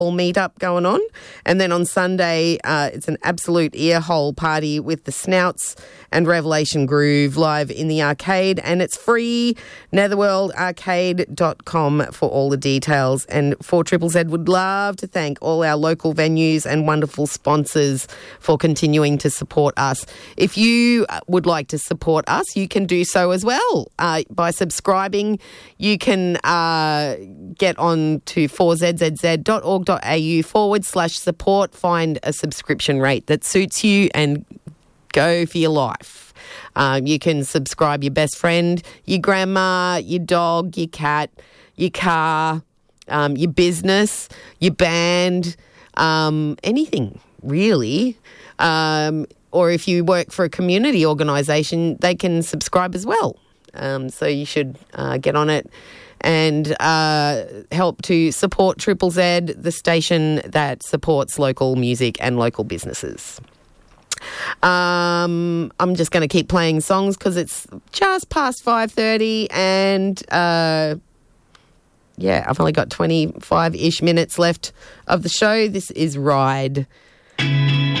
meetup going on. And then on Sunday, it's an absolute earhole party with the Snouts and Revelation Groove live in the arcade. And it's free, netherworldarcade.com for all the details. And 4ZZZ would love to thank all our local venues and wonderful sponsors for continuing to support us. If you would like to support us, you can do so as well. By subscribing, you can get on to 4zzz.org.au/support, find a subscription rate that suits you and go for your life. You can subscribe your best friend, your grandma, your dog, your cat, your car, your business, your band, anything really. Or if you work for a community organisation, they can subscribe as well. So you should get on it and help to support Triple Z, the station that supports local music and local businesses. I'm just going to keep playing songs because it's just past 5:30 and, I've only got 25-ish minutes left of the show. This is Ride.